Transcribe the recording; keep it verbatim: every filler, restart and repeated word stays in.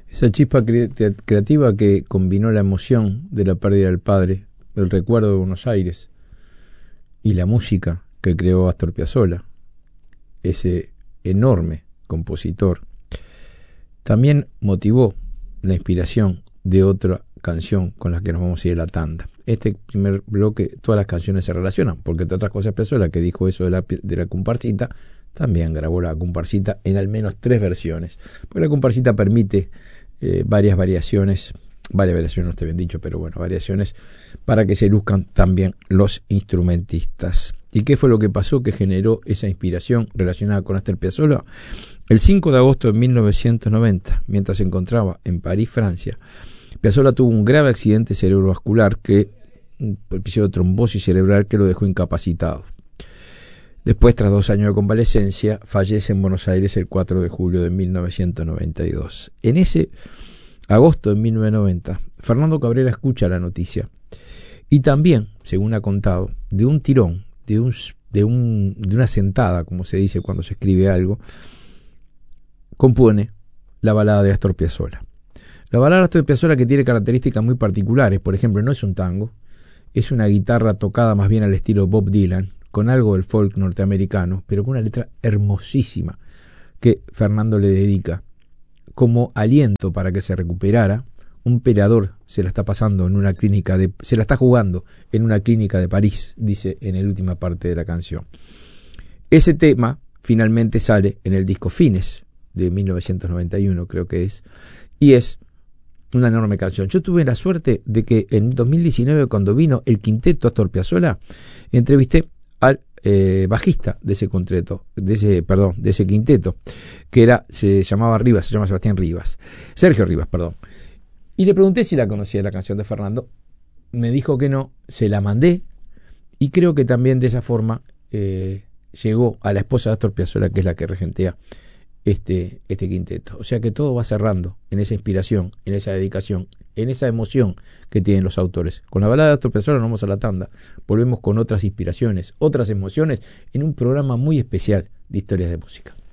Esa chispa cre- creativa que combinó la emoción de la pérdida del padre, el recuerdo de Buenos Aires y la música que creó Astor Piazzolla, ese enorme compositor, también motivó la inspiración de otra canción con la que nos vamos a ir a la tanda. Este primer bloque, todas las canciones se relacionan, porque entre otras cosas Piazzolla, que dijo eso de la, de la comparsita, también grabó la comparsita en al menos tres versiones, porque la comparsita permite eh, varias variaciones, varias variaciones no está bien dicho, pero bueno, variaciones para que se luzcan también los instrumentistas. ¿Y qué fue lo que pasó que generó esa inspiración relacionada con Astor Piazzolla? El cinco de agosto de mil novecientos noventa, mientras se encontraba en París, Francia, Piazzolla tuvo un grave accidente cerebrovascular, que un episodio de trombosis cerebral que lo dejó incapacitado. Después, tras dos años de convalecencia, fallece en Buenos Aires el cuatro de julio de mil novecientos noventa y dos. En ese agosto de mil novecientos noventa, Fernando Cabrera escucha la noticia y también, según ha contado, de un tirón, de, un, de, un, de una sentada, como se dice cuando se escribe algo, compone la balada de Astor Piazzolla. La balada de Astor Piazzolla, que tiene características muy particulares. Por ejemplo, no es un tango, es una guitarra tocada más bien al estilo Bob Dylan, con algo del folk norteamericano, pero con una letra hermosísima que Fernando le dedica como aliento para que se recuperara. Un peleador se la está pasando en una clínica de, se la está jugando en una clínica de París, dice en la última parte de la canción. Ese tema finalmente sale en el disco Fines de mil novecientos noventa y uno, creo que es, y es una enorme canción. Yo tuve la suerte de que en dos mil diecinueve, cuando vino el quinteto Astor Piazzolla, entrevisté al eh, bajista de ese quinteto, de ese, perdón, de ese quinteto, que era, se llamaba Rivas, se llama Sebastián Rivas, Sergio Rivas, perdón. Y le pregunté si la conocía la canción de Fernando. Me dijo que no, se la mandé, y creo que también de esa forma eh, llegó a la esposa de Astor Piazzolla, que es la que regentea Este, este quinteto. O sea que todo va cerrando en esa inspiración, en esa dedicación, en esa emoción que tienen los autores. Con la balada de Astor Piazzolla nos vamos a la tanda. Volvemos con otras inspiraciones, otras emociones, en un programa muy especial de historias de música.